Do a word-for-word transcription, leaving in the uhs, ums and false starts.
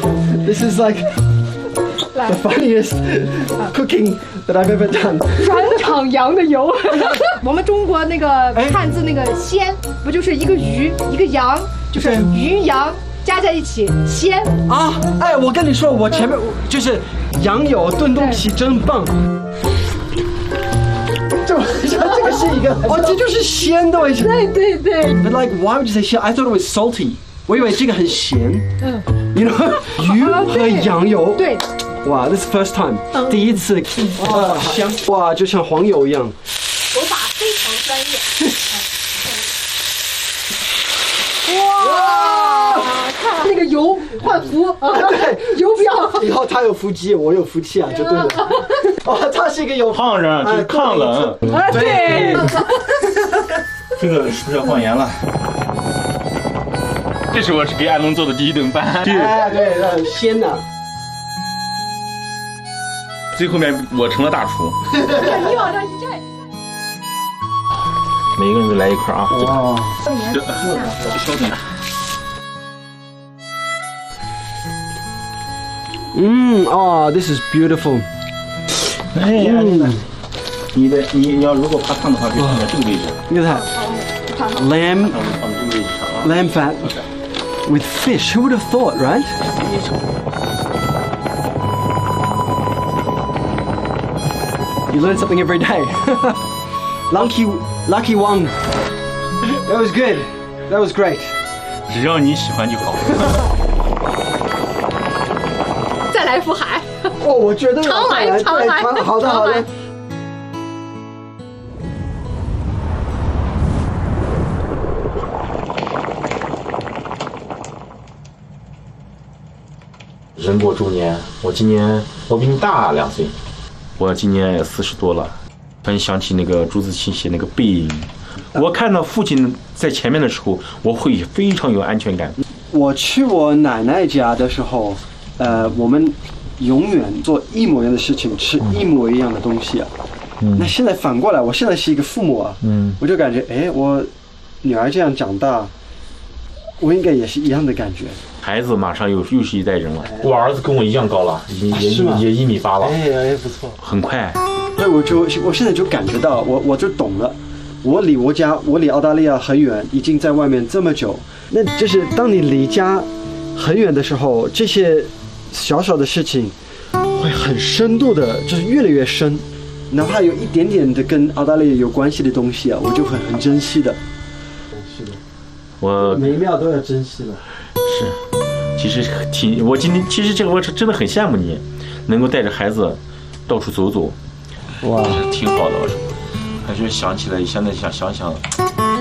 This is like the funniest cooking that I've ever done. 转场羊的油。我们中国那个汉字那个鲜，不就是一个鱼一个羊，就是鱼羊加在一起鲜啊！哎，我跟你说，我前面就是羊油炖东西真棒。就这个是一个哦，这就是鲜的味道。 对对对。 But like, why would you say 鲜 I thought it was salty. 我以为这个很咸。嗯。You know， 鱼和羊油。 对。 哇 ，this is first time， 第一次。哇，香！哇，就像黄油一样。 手法非常专业。哇！看那个油换肤啊，对，油表。 以后他有腹肌，我有福气啊，就对了。哦，他是一个有烫人，就是抗冷。 啊，对。 这个是不是要放盐了？这是我给安东做的第一顿饭。 哎，对，很鲜的。 最后面我成了大厨。 你往上一站。 每个人都来一块啊！ 哇， 这稍等。 嗯，哦 ，this is beautiful。 哎呀，你的你你要如果怕烫的话，可以放在这个位置。 你看，lamb 放在这个位置上啊。 lamb fat with fish. Who would have thought, right? You learn something every day. Lucky, lucky one. That was good. That was great. 只要你喜欢就好。 再来福海。 哦，我觉得常来常来。 好的好的。 人过中年，我今年我比你大两岁，我今年四十多了。突然想起那个朱自清写那个《背影》，我看到父亲在前面的时候，我会非常有安全感。 我去我奶奶家的时候，呃，我们永远做一模一样的事情，吃一模一样的东西啊。嗯、那现在反过来，我现在是一个父母啊，嗯，我就感觉，哎，我女儿这样长大，我应该也是一样的感觉。 孩子马上又又是一代人了，我儿子跟我一样高了，也也也一米八了， 哎哎不错， 很快。 对，我就我现在就感觉到，我我就懂了，我离我家，我离澳大利亚很远，已经在外面这么久，那就是当你离家很远的时候，这些小小的事情会很深度的，就是越来越深，哪怕有一点点的跟澳大利亚有关系的东西啊，我就会很珍惜的。是的， 我每一秒都要珍惜的。 是，其实挺我今天其实这个我真的很羡慕你，能够带着孩子到处走走，哇，挺好的。我说，还是想起来，现在想想想。